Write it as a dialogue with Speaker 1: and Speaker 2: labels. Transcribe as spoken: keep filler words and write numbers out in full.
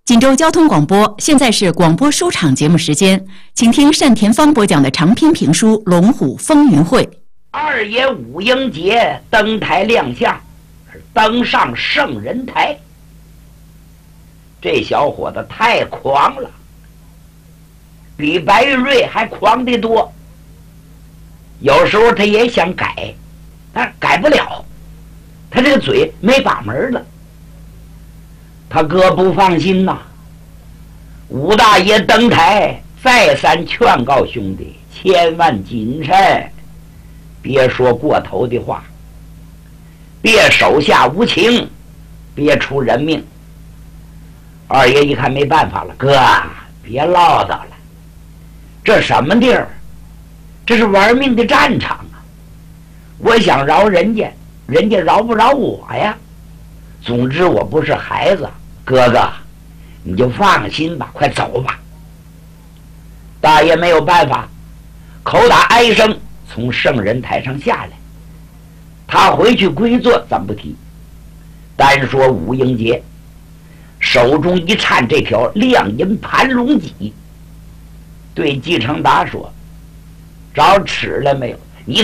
Speaker 1: 锦州交通广播，现在是广播书场节目时间，请听单田芳播讲的长篇评书《龙虎风云会》。
Speaker 2: 二爷武英杰登台亮相，登上圣人台。这小伙子太狂了，比白玉瑞还狂得多。有时候他也想改，但改不了，他这个嘴没把门了。他哥不放心呐，武大爷登台再三劝告兄弟千万谨慎，别说过头的话，别手下无情，别出人命。二爷一看没办法了，哥别唠叨了，这什么地儿？这是玩命的战场啊！我想饶人家，人家饶不饶我呀？总之我不是孩子，哥哥你就放心吧，快走吧。大爷没有办法，口打哀声从圣人台上下来。他回去归坐咱不提，单说武英杰手中一颤这条亮银盘龙戟，对季承达说：找尺了没有？